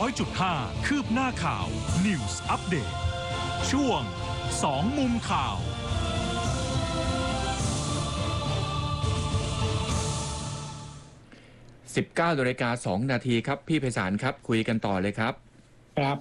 100.5 คืบหน้าข่าว News Update ช่วง2มุมข่าว 19:02 นาทีครับพี่ไพศาลครับคุยกันต่อเลยครับครับ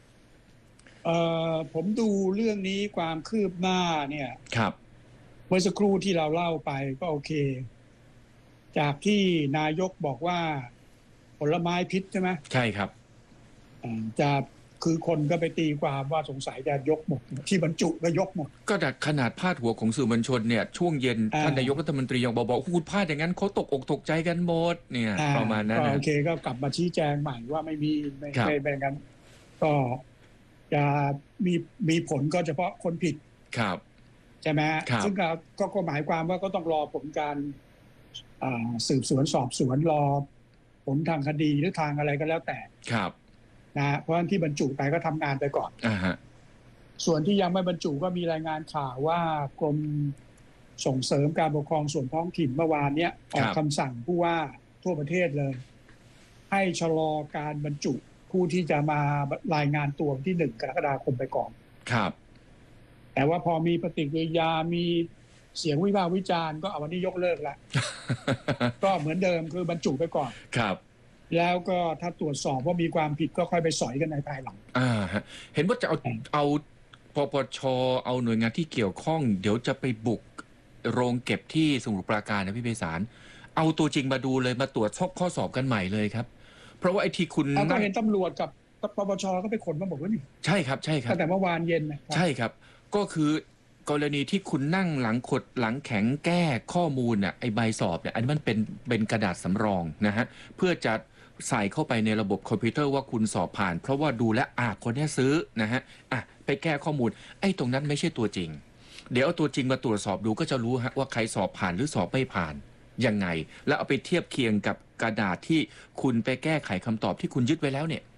ผมดูเรื่องนี้ความคืบหน้าเนี่ยครับเมื่อสักครู่ที่เราเล่าไปก็โอเคจากที่นายกบอกว่าผลไม้พิษใช่ไหมใช่ครับจะคือคนก็ไปตีความว่าสงสัยจะยกหมดที่บรรจุก็ยกหมดก็ดัดขนาดพาดหัวของสื่อมวลชนเนี่ยช่วงเย็นท่านนายกรัฐมนตรียังบอกพูดพลาดอย่างนั้นเขาตกอกตกใจกันหมดเนี่ยประมาณนั้นโอเคก็กลับมาชี้แจงใหม่ว่าไม่เป็นกันก็จะมีผลก็เฉพาะคนผิดครับใช่ไหมซึ่งก็หมายความว่าก็ต้องรอผลการสืบสวนสอบสวนรอผลทางคดีหรือทางอะไรก็แล้วแต่ครับนะเพราะที่บรรจุไปก็ทำงานไปก่อนส่วนที่ยังไม่บรรจุก็มีรายงานข่าวว่ากรมส่งเสริมการปกครองส่วนท้องถิ่นเมื่อวานนี้ออกคำสั่งผู้ว่าทั่วประเทศเลยให้ชะลอการบรรจุผู้ที่จะมารายงานตัวที่1 กรกฎาคมไปก่อนครับแต่ว่าพอมีปฏิกิริยามีเสียงวิพากษ์วิจารณ์ก็เอาวันนี้ยกเลิกแล้ว ก็เหมือนเดิมคือบรรจุไปก่อนครับแล้วก็ถ้าตรวจสอบว่ามีความผิดก็ค่อยไปสอยกันในภายหลังเห็นว่าจะเอาปปชเอาหน่วยงานที่เกี่ยวข้องเดี๋ยวจะไปบุกโรงเก็บที่สมุทรปราการนะพี่ไพศาลเอาตัวจริงมาดูเลยมาตรวจข้อสอบกันใหม่เลยครับเพราะว่าไอ้ที่คุณก็เห็นตำรวจกับปปชก็ไปขนมาบอกว่านี่ใช่ครับใช่ครับแต่เมื่อวานเย็นนะใช่ครับก็คือกรณีที่คุณนั่งหลังขดหลังแข็งแก้ข้อมูลน่ะไอ้ใบสอบเนี่ยอันนี้มันเป็นกระดาษสำรองนะฮะเพื่อจะใส่เข้าไปในระบบคอมพิวเตอร์ว่าคุณสอบผ่านเพราะว่าดูแลคนนี้ซื้อนะฮะไปแก้ข้อมูลไอ้ตรงนั้นไม่ใช่ตัวจริงเดี๋ยวเอาตัวจริงมาตรวจสอบดูก็จะรู้ฮะว่าใครสอบผ่านหรือสอบไม่ผ่านยังไงแล้วเอาไปเทียบเคียงกับกระดาษที่คุณไปแก้ไขคำตอบที่คุณยึดไว้แล้วเนี่ย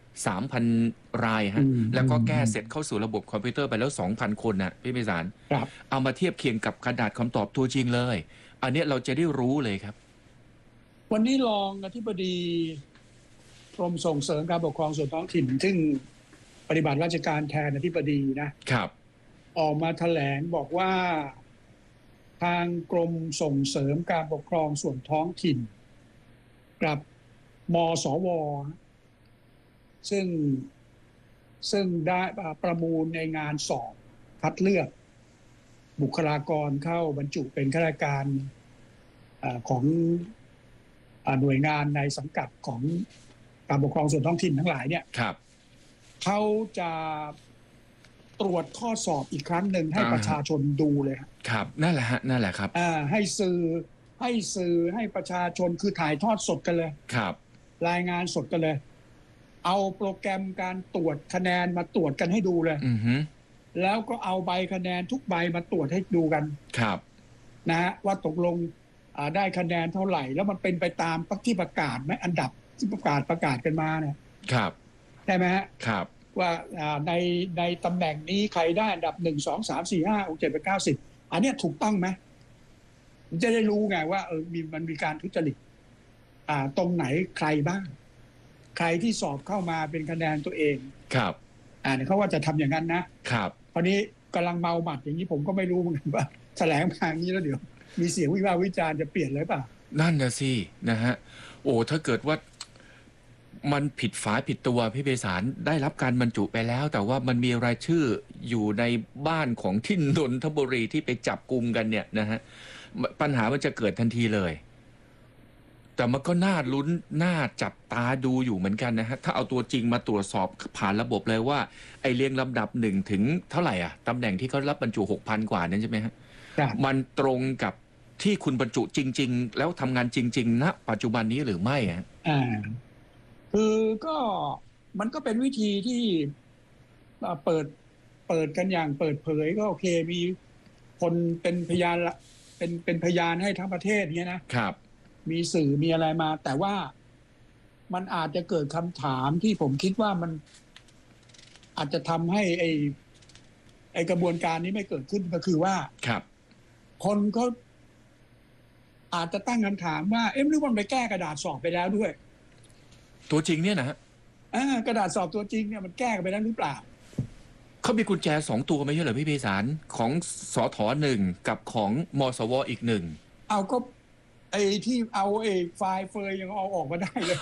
3,000 รายฮะแล้วก็แก้เสร็จเข้าสู่ระบบคอมพิวเตอร์ไปแล้ว 2,000 คนนะพี่ไพศาลเอามาเทียบเคียงกับกระดาษคำตอบตัวจริงเลยอันนี้เราจะได้รู้เลยครับวันนี้รองอธิบดีกรมส่งเสริมการปกครองส่วนท้องถิ่นซึ่งปฏิบัติราชการแทนอธิบดีนะครับออกมาแถลงบอกว่าทางกรมส่งเสริมการปกครองส่วนท้องถิ่นกับมสวซึ่งได้ประมูลในงานสอบคัดเลือกบุคลากรเข้าบรรจุเป็นข้าราชการของหน่วยงานในสังกัดของการปกครองส่วนท้องถิ่นทั้งหลายเนี่ยเขาจะตรวจข้อสอบอีกครั้งหนึ่งให้ประชาชนดูเลยครับนั่นแหละฮะนั่นแหละครับให้สื่อให้ประชาชนคือถ่ายทอดสดกันเลยครับรายงานสดกันเลยเอาโปรแกรมการตรวจคะแนนมาตรวจกันให้ดูเลยแล้วก็เอาใบคะแนนทุกใบมาตรวจให้ดูกันครับนะฮะว่าตกลงได้คะแนนเท่าไหร่แล้วมันเป็นไปตามที่ประกาศไหมอันดับที่ประกาศกันมาเนี่ยครับใช่ไหมฮะครับว่าในตำแหน่งนี้ใครได้อันดับ1 2 3 4 5 6 7 8 9 10อันนี้ถูกต้องไหมมันจะได้รู้ไงว่ามันมีการทุจริตตรงไหนใครบ้างใครที่สอบเข้ามาเป็นคะแนนตัวเองครับเขาว่าจะทำอย่างนั้นนะครับคราวนี้กำลังเมาหมัดอย่างนี้ผมก็ไม่รู้เหมือนกันว่าแถลงมาอย่างนี้แล้วเดี๋ยวมีเสียงวิพากษ์วิจารณ์จะเปลี่ยนเลยป่ะนั่นนะสินะฮะโอ้ถ้าเกิดว่ามันผิดฝาผิดตัวพี่ไพศาลได้รับการบรรจุไปแล้วแต่ว่ามันมีรายชื่ออยู่ในบ้านของที่นนทบุรีที่ไปจับกุมกันเนี่ยนะฮะปัญหามันจะเกิดทันทีเลยแต่มันก็น่าลุ้นน่าจับตาดูอยู่เหมือนกันนะฮะถ้าเอาตัวจริงมาตรวจสอบผ่านระบบเลยว่าไอเรียงลำดับ1 ถึงเท่าไหร่ตำแหน่งที่เขารับบรรจุ 6,000 กว่านั้นใช่ไหมฮะมันตรงกับที่คุณบรรจุจริงๆแล้วทำงานจริงๆณปัจจุบันนี้หรือไม่คือก็มันก็เป็นวิธีที่เปิดกันอย่างเปิดเผยก็โอเคมีคนเป็นพยานเป็นพยานให้ทั้งประเทศเนี้ยนะครับมีสื่อมีอะไรมาแต่ว่ามันอาจจะเกิดคำถามที่ผมคิดว่ามันอาจจะทำให้ไอกระบวนการนี้ไม่เกิดขึ้นก็คือว่าคนเขาอาจจะตั้งคำถามว่าหรือมันไปแก้กระดาษสอบไปแล้วด้วยตัวจริงเนี่ยนะฮะกระดาษสอบตัวจริงเนี่ยมันแก้กันไปแล้วหรือเปล่าเขามีกุญแจ2 ตัวไม่ใช่เหรอพี่ไพศาลของสท1กับของมสวอีก1 เอาก็ไอ้ที่เอาไอ้ไฟล์เฟยยังเอาออกมาได้เลย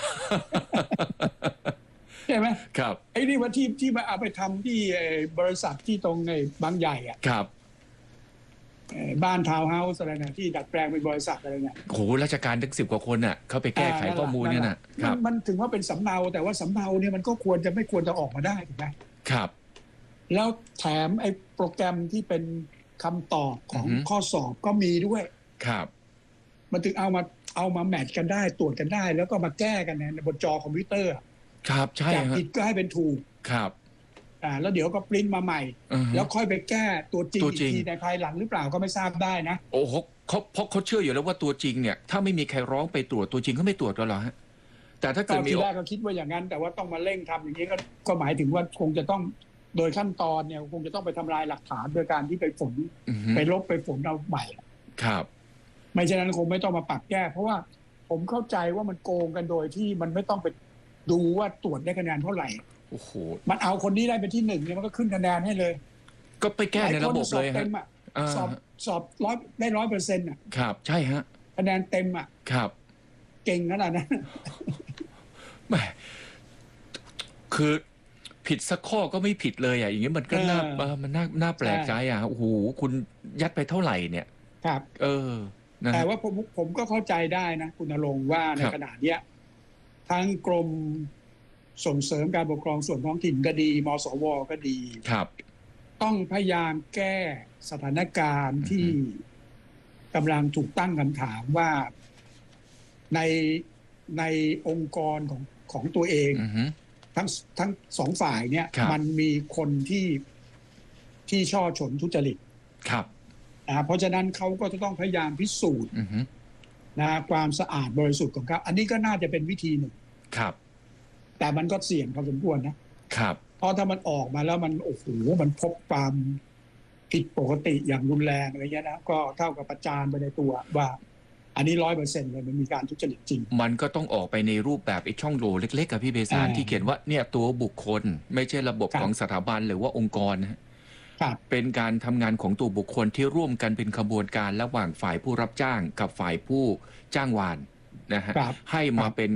ใช่ไหมครับไอ้นี่ว่าที่มาเอาไปทำที่บริษัทที่ตรงไอ้บางใหญ่อ่ะครับบ้านทาวน์เฮาส์อะไรนะที่ดัดแปลงเป็นบริษัทอะไรเนี่ยโหราชการตั้ง10 กว่าคนน่ะเขาไปแก้ไขข้อมูลเนี่ยนะครับมันถึงว่าเป็นสำเนาแต่ว่าสำเนาเนี่ยมันก็ไม่ควรจะออกมาได้ถูกไหมครับแล้วแถมไอ้โปรแกรมที่เป็นคำตอบของข้อสอบก็มีด้วยครับมันถึงเอามาแมทช์กันได้ตรวจกันได้แล้วก็มาแก้กันในบนจอคอมพิวเตอร์ครับใช่จากผิดก็ให้เป็นถูกครับแล้วเดี๋ยวก็ปริ้นมาใหม่แล้วค่อยไปแก้ตัวจริงอีกทีในภายหลังหรือเปล่าก็ไม่ทราบได้นะโอ้โหเพราะเขาเชื่ออยู่แล้วว่าตัวจริงเนี่ยถ้าไม่มีใครร้องไปตรวจตัวจริงเขาไม่ตรวจกันหรอฮะแต่ถ้าเกิดมีทีแรกก็คิดว่าอย่างนั้นแต่ว่าต้องมาเร่งทำอย่างนี้ก็หมายถึงว่าคงจะต้องโดยขั้นตอนเนี่ยคงจะต้องไปทำลายหลักฐานโดยการที่ไปฝนไปลบไปฝนเอาใหม่ครับไม่เช่นนั้นคงไม่ต้องมาปรับแก้เพราะว่าผมเข้าใจว่ามันโกงกันโดยที่มันไม่ต้องไปดูว่าตรวจได้คะแนนเท่าไหร่โอ้โหมันเอาคนนี้ได้เป็นที่1เนี่ยมันก็ขึ้นคะแนนให้เลยก็ไปแก้ในระบบเลยฮะสอบได้ 100%อ่ะครับใช่ฮะคะแนนเต็มอ่ะครับเก่งขนาดนั้นแหมคือผิดสักข้อก็ไม่ผิดเลยอ่ะอย่างนี้มันก็น่าแปลกใจอ่ะโอ้โหคุณยัดไปเท่าไหร่เนี่ยครับแต่ว่าผมก็เข้าใจได้นะคุณณรงค์ว่าในขณะเนี้ยทั้งกรมส่งเสริมการปกครองส่วนท้องถิ่นก็ดีมสวก็ดีครับต้องพยายามแก้สถานการณ์ที่กำลังถูกตั้งคำถามว่าในองค์กรของตัวเองทั้ง2 ฝ่ายเนี่ยมันมีคนที่ช่อฉนทุจริตครับเพราะฉะนั้นเขาก็จะต้องพยายามพิสูจน์ความสะอาดบริสุทธิ์ของเขาอันนี้ก็น่าจะเป็นวิธีหนึ่งครับแต่มันก็เสี่ยงพอสมควรนะครับเพราะถ้ามันออกมาแล้วมันโอ้โหมันพบความผิดปกติอย่างรุนแรงอะไรเงี้ยนะก็เท่ากับประจานไปในตัวว่าอันนี้ 100% เลยมันมีการทุจริตจริงมันก็ต้องออกไปในรูปแบบไอ้ช่องโหว่เล็กๆกับพี่เบสานที่เขียนว่าเนี่ยตัวบุคคลไม่ใช่ระบบของสถาบันหรือว่าองค์กรนะเป็นการทำงานของตัวบุคคลที่ร่วมกันเป็นขบวนการระหว่างฝ่ายผู้รับจ้างกับฝ่ายผู้จ้างวานนะฮะให้มาเป็น